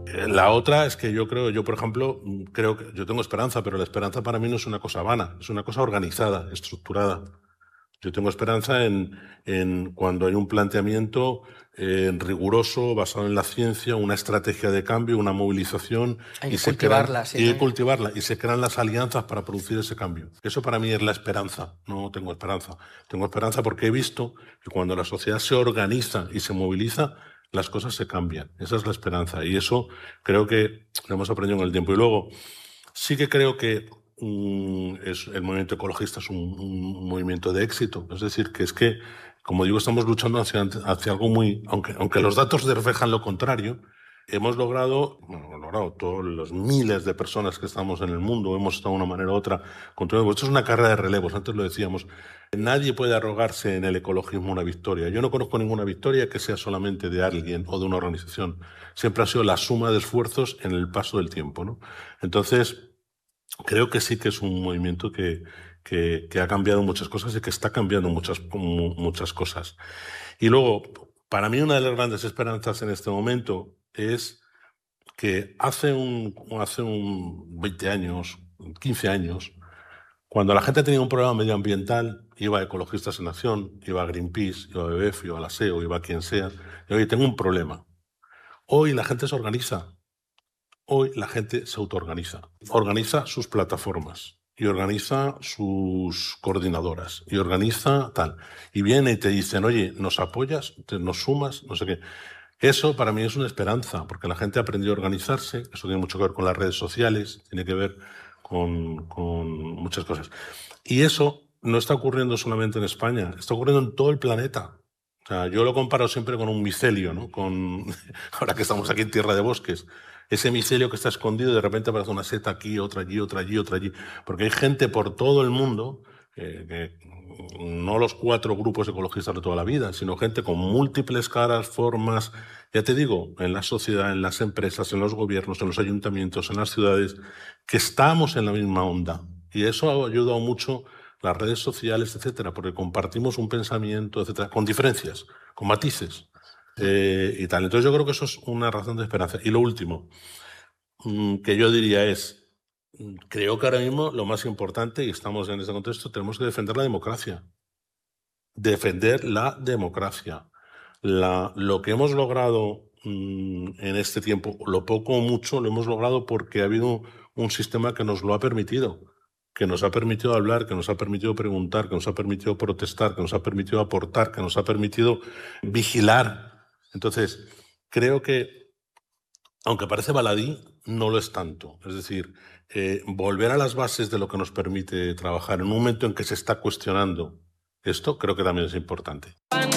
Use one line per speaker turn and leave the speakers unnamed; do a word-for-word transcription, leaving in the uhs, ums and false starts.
La otra es que yo creo, yo por ejemplo, creo que yo tengo esperanza, pero la esperanza para mí no es una cosa vana, es una cosa organizada, estructurada. Yo tengo esperanza en, en cuando hay un planteamiento eh, riguroso, basado en la ciencia, una estrategia de cambio, una movilización.
Hay
y
que
se
cultivarla,
crean,
sí.
Y hay que cultivarla, y se crean las alianzas para producir ese cambio. Eso para mí es la esperanza. No tengo esperanza. Tengo esperanza porque he visto que cuando la sociedad se organiza y se moviliza, las cosas se cambian. Esa es la esperanza. Y eso creo que lo hemos aprendido en el tiempo. Y luego, sí que creo que um, es, el movimiento ecologista es un, un movimiento de éxito. Es decir, que es que, como digo, estamos luchando hacia, hacia algo muy... Aunque, aunque los datos reflejan lo contrario, hemos logrado, bueno, hemos logrado todos los miles de personas que estamos en el mundo, hemos estado de una manera u otra controlando. Esto es una carrera de relevos, antes lo decíamos. Nadie puede arrogarse en el ecologismo una victoria. Yo no conozco ninguna victoria que sea solamente de alguien o de una organización. Siempre ha sido la suma de esfuerzos en el paso del tiempo, ¿no? Entonces, creo que sí que es un movimiento que, que, que ha cambiado muchas cosas y que está cambiando muchas, muchas cosas. Y luego, para mí una de las grandes esperanzas en este momento es que hace un, hace un veinte años, quince años, cuando la gente tenía un problema medioambiental, iba a Ecologistas en Acción, iba a Greenpeace, iba a B B F, iba a la S E O, iba a quien sea, y oye, tengo un problema. Hoy la gente se organiza. Hoy la gente se autoorganiza. Organiza sus plataformas y organiza sus coordinadoras y organiza tal. Y viene y te dicen, oye, ¿nos apoyas? ¿Nos sumas? No sé qué. Eso para mí es una esperanza, porque la gente ha aprendido a organizarse. Eso tiene mucho que ver con las redes sociales, tiene que ver con, con muchas cosas. Y eso no está ocurriendo solamente en España, está ocurriendo en todo el planeta. O sea, yo lo comparo siempre con un micelio, ¿no? Con, ahora que estamos aquí en tierra de bosques, ese micelio que está escondido y de repente aparece una seta aquí, otra allí, otra allí, otra allí. Porque hay gente por todo el mundo, eh, que, no los cuatro grupos ecologistas de toda la vida, sino gente con múltiples caras, formas, ya te digo, en la sociedad, en las empresas, en los gobiernos, en los ayuntamientos, en las ciudades, que estamos en la misma onda. Y eso ha ayudado mucho las redes sociales, etcétera, porque compartimos un pensamiento, etcétera, con diferencias, con matices eh, y tal. Entonces yo creo que eso es una razón de esperanza. Y lo último mmm, que yo diría es, creo que ahora mismo lo más importante, y estamos en este contexto, tenemos que defender la democracia. Defender la democracia. La, lo que hemos logrado mmm, en este tiempo, lo poco o mucho, lo hemos logrado porque ha habido un sistema que nos lo ha permitido, que nos ha permitido hablar, que nos ha permitido preguntar, que nos ha permitido protestar, que nos ha permitido aportar, que nos ha permitido vigilar. Entonces, creo que, aunque parece baladí, no lo es tanto. Es decir, eh, volver a las bases de lo que nos permite trabajar en un momento en que se está cuestionando esto, creo que también es importante.